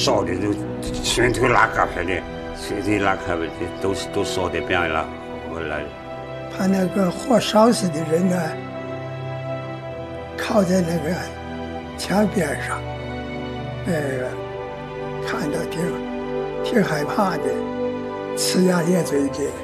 烧的都全都拉开拍的，全都拉开了，都烧的变了，回来了。 他那个火烧死的人呢，靠在那个墙边上，看到挺害怕的，呲牙咧嘴的。